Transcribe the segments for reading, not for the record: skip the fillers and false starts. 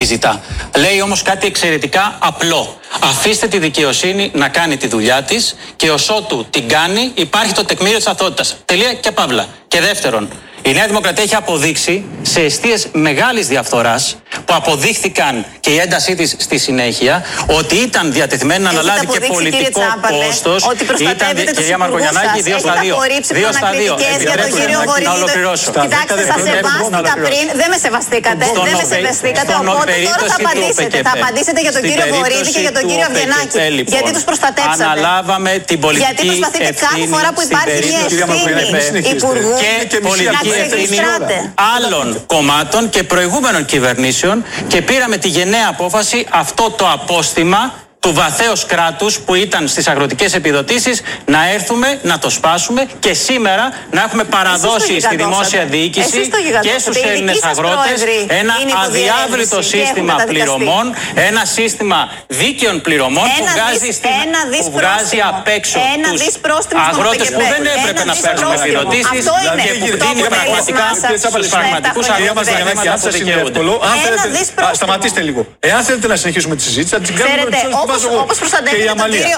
επιζητά. Λέει όμως κάτι εξαιρετικά απλό. Αφήστε τη δικαιοσύνη να κάνει τη δουλειά της και ως ότου την κάνει υπάρχει το τεκμήριο της αθωότητας. Τελεία και παύλα. Και δεύτερον, η Νέα Δημοκρατία έχει αποδείξει σε εστίες μεγάλης διαφθοράς που αποδείχθηκαν και η έντασή της στη συνέχεια ότι ήταν διατεθειμένη να αναλάβει και πολιτικό κόστος. Ήταν, κυρία Μαρκογιαννάκη, 2 στα 2. 2 στα 2. Επιτρέψτε να ολοκληρώσω. Κοιτάξτε, σας σεβάστηκα πριν, δεν με σεβαστήκατε. Δεν με σεβαστήκατε. Οπότε τώρα θα απαντήσετε. Θα απαντήσετε για τον κύριο Βορίδη και για τον κύριο Αβγενάκη. Γιατί τους προστατέψατε. Αναλάβαμε την πολιτική ευθύνη. Γιατί προσπαθείτε κάθε φορά που υπάρχει μια ευθύνη υπουργού και πολιτική ευθύνη άλλων κομμάτων και προηγούμενων κυβερνήσεων και πήραμε τη γενναία απόφαση αυτό το απόστημα του βαθέως κράτους που ήταν στις αγροτικές επιδοτήσεις να έρθουμε να το σπάσουμε και σήμερα να έχουμε παραδώσει στη δημόσια διοίκηση και στους Έλληνες αγρότες ένα αδιάβλητο σύστημα πληρωμών, ένα σύστημα δίκαιων πληρωμών που βγάζει απ' έξω τους αγρότες που δεν έπρεπε να παίρνουν επιδοτήσεις και που δίνει πραγματικά στους πραγματικούς αγρότες τα χρήματα που δικαιούνται. Σταματήστε λίγο. Εάν θέλετε να συνεχίσουμε τη συζήτηση, θα την κάνουμε. Όπως προστατεύετε τον κύριο,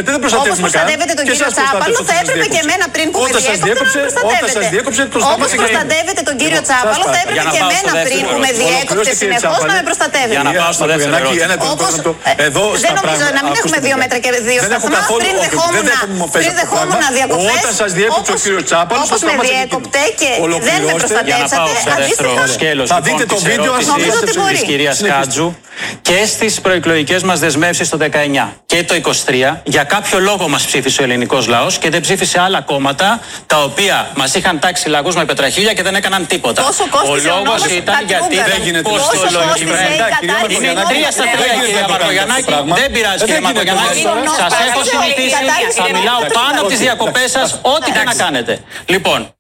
Τσάπαλο, θα έπρεπε και εμένα πριν που με διέκοψε όπως προστατεύετε τον κύριο Τσάπαλο, θα έπρεπε και εμένα πριν που με διέκοψε συνεχώς να με προστατεύετε. Για να πάω στο δεύτερο ερώτημα. Δεν νομίζω να μην έχουμε 2 μέτρα και 2 σταθμά. Πριν δεχόμουν διακοπές, όταν σας διέκοψε ο κύριος Τσάπαλος, όπως με διέκοπτε και δεν με προστατεύσατε. Για να πάω στο δεύτερο σκέλος της ερώτησης της κυρίας Κάτζου. Και στις προεκλογικές μας δεσμεύσεις το 19 και το 23, για κάποιο λόγο μας ψήφισε ο ελληνικός λαός και δεν ψήφισε άλλα κόμματα τα οποία μας είχαν τάξει λαγούς με πετραχίλια και δεν έκαναν τίποτα. Ο λόγος ήταν γιατί δεν κοστολογημένα. Είναι 3 στα 3, κυρία Μαρκογιαννάκη. Δεν πειράζει, κυρία Μαρκογιαννάκη. Σας έχω συνηθίσει, θα μιλάω πάνω από τις διακοπές σας, ό,τι και να κάνετε. Λοιπόν.